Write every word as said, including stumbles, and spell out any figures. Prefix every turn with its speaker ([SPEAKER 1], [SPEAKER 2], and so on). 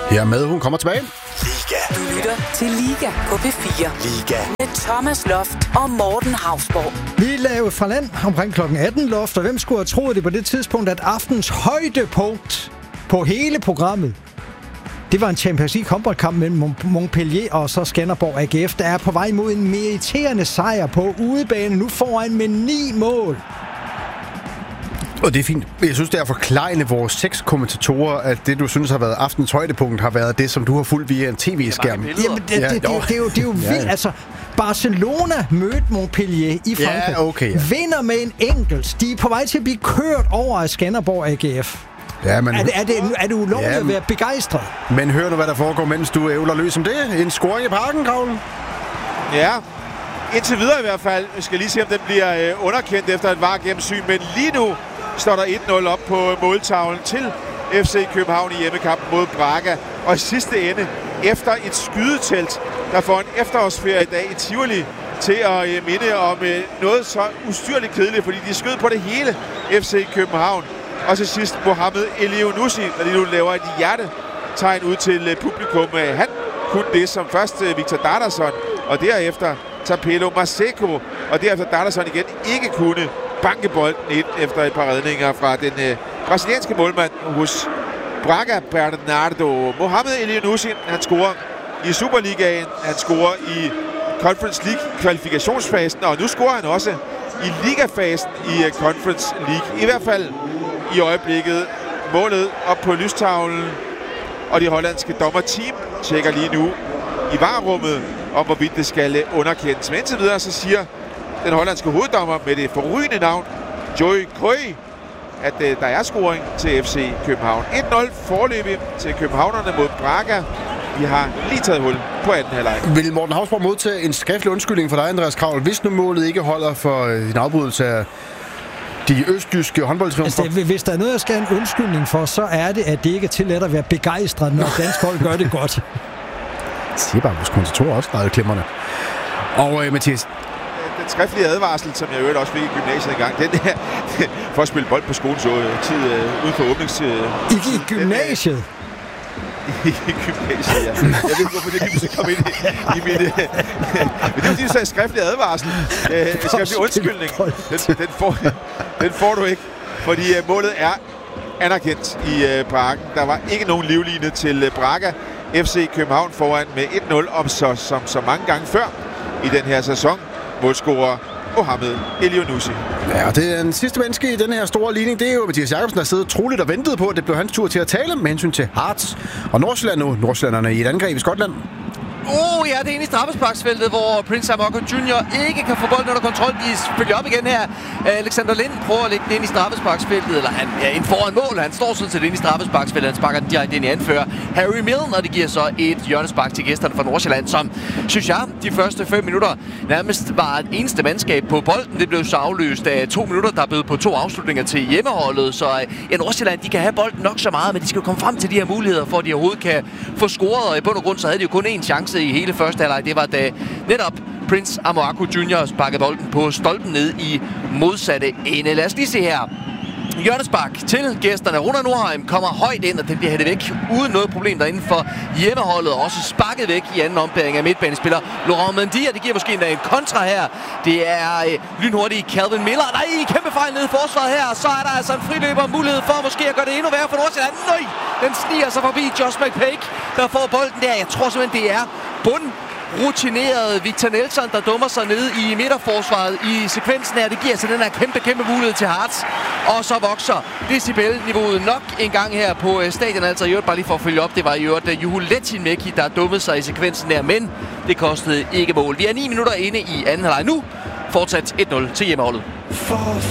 [SPEAKER 1] Hermed, hun kommer tilbage.
[SPEAKER 2] Liga. Du lytter til Liga på P fire. Liga. Med Thomas Loft og Morten Hausborg.
[SPEAKER 3] Vi lavede fra land omkring klokken atten, Loft, og hvem skulle have troet det på det tidspunkt, at aftens højdepunkt på hele programmet, det var en Champions League håndboldkamp mellem Montpellier og så Skanderborg A G F, der er på vej mod en meriterende sejr på udebane, nu foran med ni mål.
[SPEAKER 1] Og det er fint. Jeg synes, det er forklejende vores seks kommentatorer, at det, du synes har været aftens højdepunkt, har været det, som du har fulgt via en tv-skærm.
[SPEAKER 3] Jamen, det, det, det, det, det er jo, det er jo vildt. Ja, ja. Altså, Barcelona mødte Montpellier i Frankrig.
[SPEAKER 1] Ja, okay, ja.
[SPEAKER 3] Vinder med en enkelt. De er på vej til at blive kørt over af Skanderborg A G F.
[SPEAKER 1] Ja, men,
[SPEAKER 3] er, det, er, det, er det ulovligt ja, at være begejstret?
[SPEAKER 1] Men hør nu, hvad der foregår, mens du ævler løs som det. En scoring i parken, Kravlen.
[SPEAKER 4] Ja, indtil videre i hvert fald. Vi skal lige se, om den bliver øh, underkendt efter et V A R-gennemsyn. Men lige nu står der et nul op på måltavlen til F C København i hjemmekampen mod Braga. Og i sidste ende, efter et skydetelt, der får en efterårsferie i dag i Tivoli, til at øh, minde om øh, noget så ustyrligt kedeligt, fordi de skød på det hele F C København. Og til sidst Mohamed Elionussi, der lige nu laver et hjertetegn ud til øh, publikum. Han kunne det som først øh, Victor Dardason, og derefter Tapelo Maseko, og derefter Dardason igen ikke kunne banke bolden ind efter et par redninger fra den øh, brasilianske målmand hos Braga, Bernardo. Mohamed Elionussi, han scorer i Superligaen, han scorer i Conference League kvalifikationsfasen, og nu scorer han også i ligafasen i uh, Conference League. I hvert fald i øjeblikket målet op på lystavlen, og de hollandske dommerteam tjekker lige nu i V A R-rummet om, hvorvidt det skal underkendes. Men indtil videre så siger den hollandske hoveddommer med det forrygende navn Joey Coy, at uh, der er scoring til F C København. et nul foreløbig til københavnerne mod Braga. Vi har lige taget hul på anden halvleg.
[SPEAKER 1] Vil Morten Hausborg modtage en skriftlig undskyldning for dig, Andreas Kravl, hvis nu målet ikke holder for din afbrydelse af de østjyske håndboldtriumfer?
[SPEAKER 3] Altså, hvis der er noget, jeg skal have en undskyldning for, så er det, at det ikke er tilladt at være begejstret, når dansk hold gør det godt.
[SPEAKER 1] Det siger bare, vores kommentatorer også meget klemmerne. Og øh, Mathias,
[SPEAKER 4] den skriftlige advarsel, som jeg øvrigt også fik i gymnasiet engang, den der, for at spille bold på skolen så tid øh, ude for åbnings... Øh,
[SPEAKER 3] I, I gymnasiet?
[SPEAKER 4] I gymnasiet, ja. Jeg ved ikke, hvorfor det lige så kom ind i, i mit... Øh, men det er jo de, der sagde skriftlig advarsel. Øh, skriftlig undskyldning. Den, den, får, den får du ikke, fordi øh, målet er anerkendt i øh, parken. Der var ikke nogen livline til øh, Braga. F C København foran med et nul om så, som så mange gange før i den her sæson. Målscorer Mohamed Elionussi.
[SPEAKER 1] Ja, det er den sidste menneske i den her store ligning. Det er jo Mathias Jacobsen, der sidder troligt og ventede på, at det blev hans tur til at tale med hensyn til Hearts og Nordsjælland nu. Nordsjællanderne i et angreb i Skotland.
[SPEAKER 5] Oh ja, det er inde i straffesparksfeltet, hvor Prince Amoako junior ikke kan få bolden under kontrol. De følger op igen her. Alexander Lind prøver at lægge den ind i straffesparksfeltet, eller han er ja, ind foran mål. Han står sådan set ind i straffesparksfeltet. Han sparker den direkte ind i anfører Harry Milne, og det giver så et hjørnespark til gæsterne fra Nordsjælland, som, synes jeg, de første fem minutter nærmest var et eneste mandskab på bolden. Det blev så afløst af to minutter, der blev på to afslutninger til hjemmeholdet. Så ja, Nordsjælland, de kan have bolden nok så meget, men de skal jo komme frem til de her muligheder, for at de overhovedet kan få scoret. Og i bund og grund, så havde de jo kun én chance i hele første halvleg. Det var da netop Prince Amoako junior sparkede bolden på stolpen ned i modsatte ende. Lad os lige se her. Hjørnespark til gæsterne. Runa Nordheim kommer højt ind, og den bliver hættet væk uden noget problem derinde for hjemmeholdet. Også sparket væk i anden ombæring af midtbanespiller Laurent Mendy, og det giver måske endda en kontra her. Det er øh, lynhurtige Calvin Miller. Nej, kæmpe fejl nede i forsvaret her. Så er der altså en friløber mulighed for måske at gøre det endnu værre for Nordsjælland. Nej, den sniger sig forbi Josh McPake, der får bolden der. Jeg tror simpelthen, det er bund rutineret Victor Nelson, der dummer sig ned i midterforsvaret i sekvensen her. Det giver så den her kæmpe, kæmpe mulighed til Hearts. Og så vokser decibelniveauet nok en gang her på stadion. Altså i øvrigt, bare lige for at følge op, det var i øvrigt Juhu Letinmäki, der dummede sig i sekvensen der, men det kostede ikke mål. Vi er ni minutter inde i anden halvleg nu. Fortsat et nul til hjemmeholdet.